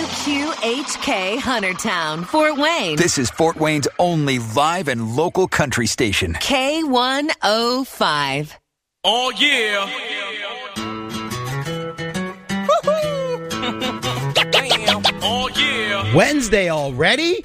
WQHK Huntertown, Fort Wayne. This is Fort Wayne's only live and local country station. K105. Oh, yeah. Damn. Oh, yeah. Wednesday already?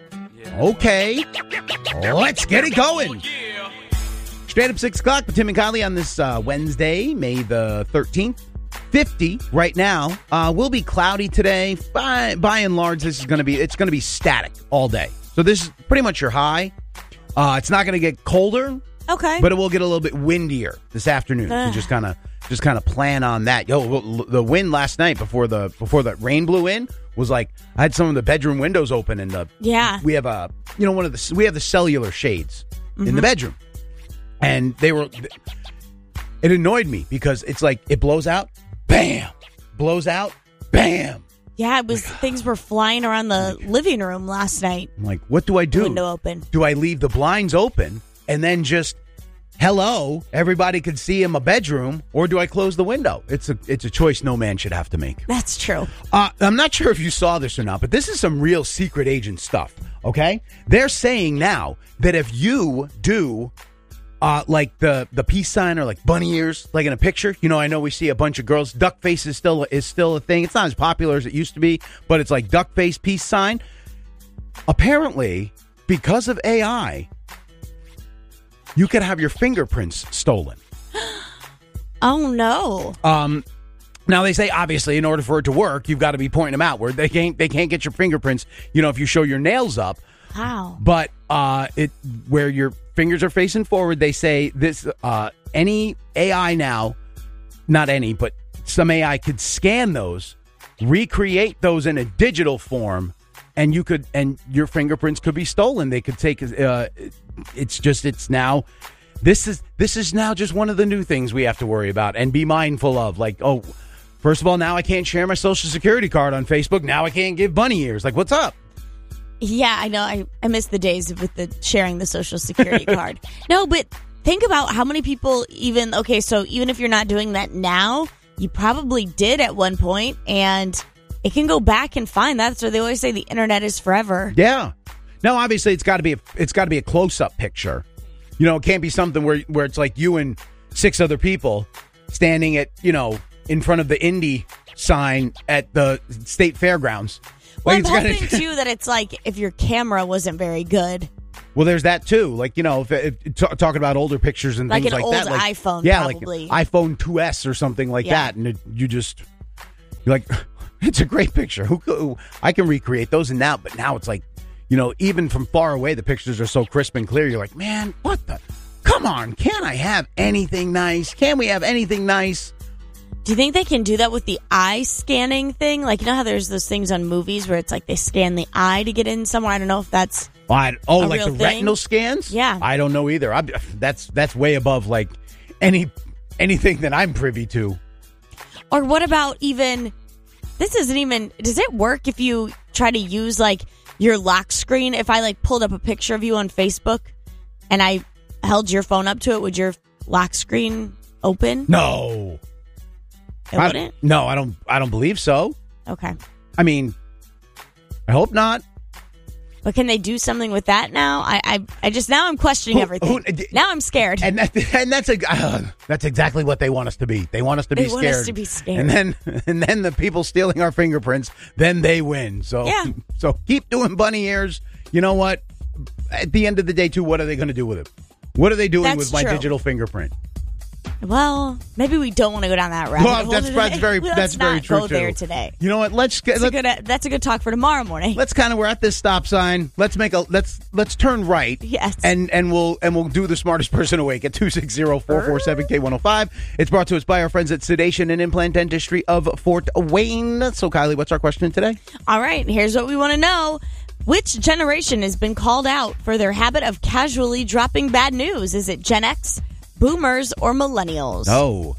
Okay. Let's get it going. Straight up 6 o'clock with Tim and Kylie on this Wednesday, May the 13th. 50 right now. Will be cloudy today. By and large, it's going to be static all day. So this is pretty much your high. It's not going to get colder. Okay. But it will get a little bit windier this afternoon. So just kind of plan on that. The wind last night before the rain blew in was like I had some of the bedroom windows open and we have we have the cellular shades in the bedroom. And it annoyed me because it's like it blows out, bam, blows out, bam. Yeah, things were flying around the living room last night. I'm like, what do I do? Window open. Do I leave the blinds open and then just everybody could see in my bedroom, or do I close the window? It's a choice no man should have to make. That's true. I'm not sure if you saw this or not, but this is some real secret agent stuff. Okay, they're saying now that if you do. Like the peace sign or like bunny ears, like in a picture. I know we see a bunch of girls. Duck face is still a thing. It's not as popular as it used to be, but it's like duck face, peace sign. Apparently, because of AI, you could have your fingerprints stolen. Oh no. Now they say obviously in order for it to work, you've got to be pointing them out where they can't get your fingerprints. If you show your nails up. Wow. But where your fingers are facing forward, they say this any AI now, not any, but some AI could scan those, recreate those in a digital form, and your fingerprints could be stolen. They could take it's now this is now just one of the new things we have to worry about and be mindful of. Like, first of all, now I can't share my social security card on Facebook. Now I can't give bunny ears. Like, what's up? Yeah, I know. I miss the days with the sharing the social security card. No, but think about how many people so even if you're not doing that now, you probably did at one point, and it can go back and find. That's why they always say the internet is forever. Yeah. Now, obviously, it's got to be a close-up picture. It can't be something where it's like you and 6 other people standing at, in front of the Indy sign at the state fairgrounds. Well, I'm hoping, too, that it's like if your camera wasn't very good. Well, there's that, too. Like, if talking about older pictures and things like that. Like an old iPhone, yeah, probably. Like iPhone 2S or something like that. And you're like, it's a great picture. I can recreate those but now it's like, even from far away, the pictures are so crisp and clear. You're like, man, what the? Come on. Can't I have anything nice? Can we have anything nice? Do you think they can do that with the eye scanning thing? Like, how there's those things on movies where it's like they scan the eye to get in somewhere? I don't know if that's like real the thing. Retinal scans? Yeah. I don't know either. That's way above like anything that I'm privy to. Or what about does it work if you try to use like your lock screen? If I like pulled up a picture of you on Facebook and I held your phone up to it, would your lock screen open? No. It wouldn't? No, I don't believe so. Okay. I mean, I hope not. But can they do something with that now? Now I'm questioning everything. Now I'm scared. And that's exactly what they want us to be. They want us to be scared. They want us to be scared. And then the people stealing our fingerprints, then they win. So So keep doing bunny ears. You know what? At the end of the day, too, what are they going to do with it? What are they doing with my digital fingerprint? Well, maybe we don't want to go down that route. Well, that's very true. Go there today. You know what? That's a good talk for tomorrow morning. We're at this stop sign. Let's turn right. Yes. And we'll do the smartest person awake at 260-447-K105. It's brought to us by our friends at Sedation and Implant Dentistry of Fort Wayne. So, Kylie, what's our question today? All right. Here's what we want to know. Which generation has been called out for their habit of casually dropping bad news? Is it Gen X, Boomers, or Millennials? No,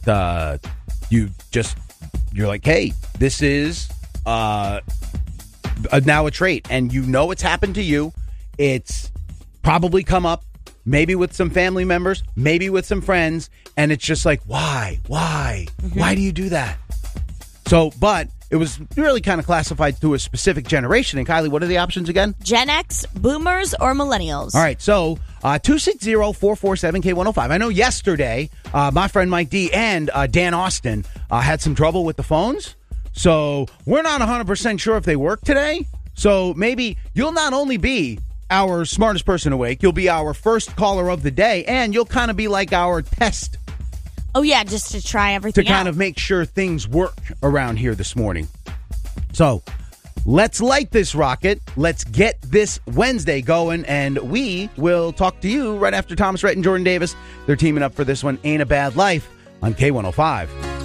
you're like, hey, this is now a trait, and it's happened to you. It's probably come up, maybe with some family members, maybe with some friends, and it's just like, why? Mm-hmm. Why do you do that? So, but it was really kind of classified to a specific generation. And Kylie, what are the options again? Gen X, Boomers, or Millennials? All right, so 260-447-K105. I know yesterday my friend Mike D and Dan Austin had some trouble with the phones. So we're not 100% sure if they work today. So maybe you'll not only be our smartest person awake, you'll be our first caller of the day, and you'll kind of be like our test Oh, yeah, just to try everything to kind of make sure things work around here this morning. So let's light this rocket. Let's get this Wednesday going, and we will talk to you right after Thomas Rhett and Jordan Davis. They're teaming up for this one, Ain't a Bad Life, on K105.